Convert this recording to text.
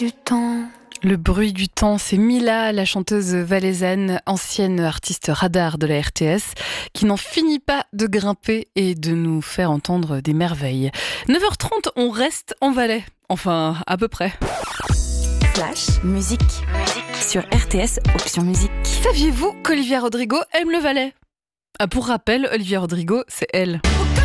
Du temps. Le bruit du temps, c'est Mila, la chanteuse valaisanne, ancienne artiste radar de la RTS, qui n'en finit pas de grimper et de nous faire entendre des merveilles. 9h30, on reste en Valais. Enfin, à peu près. Flash, musique. Sur RTS, option musique. Saviez-vous qu'Olivia Rodrigo aime le Valais ? Pour rappel, Olivia Rodrigo, c'est elle.